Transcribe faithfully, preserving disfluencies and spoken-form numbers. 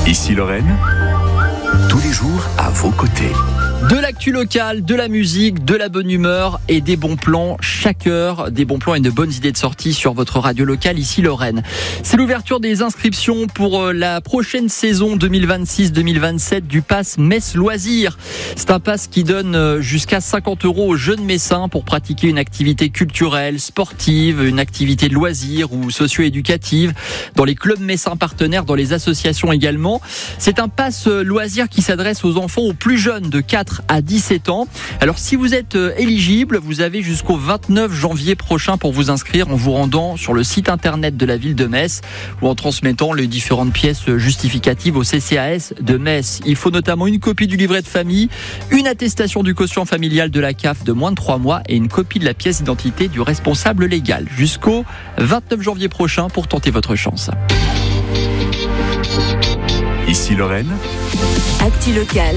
Ici Lorraine, tous les jours à vos côtés. De l'actu locale, de la musique, de la bonne humeur et des bons plans chaque heure, des bons plans et de bonnes idées de sortie sur votre radio locale ici Lorraine. C'est l'ouverture des inscriptions pour la prochaine saison deux mille vingt-six deux mille vingt-sept du pass Metz Loisirs. C'est un pass qui donne jusqu'à cinquante euros aux jeunes messins pour pratiquer une activité culturelle, sportive, une activité de loisirs ou socio-éducative dans les clubs messins partenaires, dans les associations également. C'est un pass loisirs qui s'adresse aux enfants aux plus jeunes de quatre à dix-sept ans. Alors si vous êtes éligible, vous avez jusqu'au vingt-neuf janvier prochain pour vous inscrire en vous rendant sur le site internet de la ville de Metz ou en transmettant les différentes pièces justificatives au C C A S de Metz. Il faut notamment une copie du livret de famille, une attestation du quotient familial de la C A F de moins de trois mois et une copie de la pièce d'identité du responsable légal. Jusqu'au vingt-neuf janvier prochain pour tenter votre chance. Ici Lorraine, Actu locale